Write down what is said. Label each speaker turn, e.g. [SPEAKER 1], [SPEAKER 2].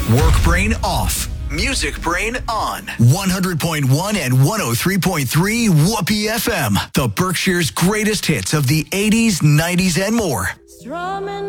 [SPEAKER 1] Work brain off. Music brain on. 100.1 and 103.3 Whoopee FM. The Berkshire's greatest hits of the 80s, 90s, and more.